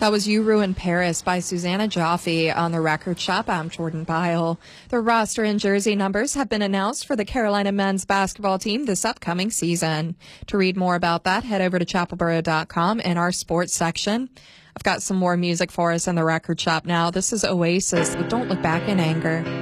That was You Ruin Paris by Susanna Jaffe on the Record Shop. I'm Jordan Byle. The roster and jersey numbers have been announced for the Carolina men's basketball team this upcoming season. To read more about that, head over to chapelboro.com in our sports section. I've got some more music for us in the Record Shop now. This is Oasis with Don't Look Back in Anger.